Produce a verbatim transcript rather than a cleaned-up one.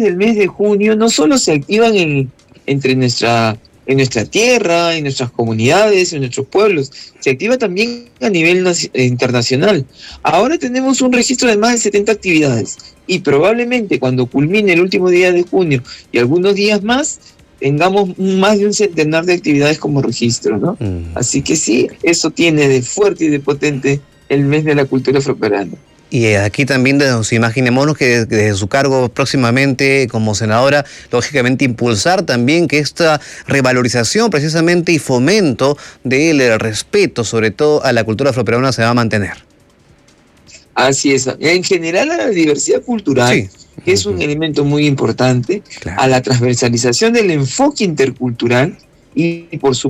del mes de junio no solo se activan en, entre nuestra, en nuestra tierra, en nuestras comunidades, en nuestros pueblos, se activa también a nivel internacional. Ahora tenemos un registro de más de setenta actividades y probablemente cuando culmine el último día de junio y algunos días más, tengamos más de un centenar de actividades como registro, ¿no? Mm. Así que sí, eso tiene de fuerte y de potente el mes de la cultura afroperuana. Y aquí también nos imaginémonos que desde su cargo próximamente como senadora, lógicamente impulsar también que esta revalorización precisamente y fomento del respeto, sobre todo a la cultura afroperuana, se va a mantener. Así es. En general a la diversidad cultural, sí, que es un uh-huh. elemento muy importante, claro. a la transversalización del enfoque intercultural y por supuesto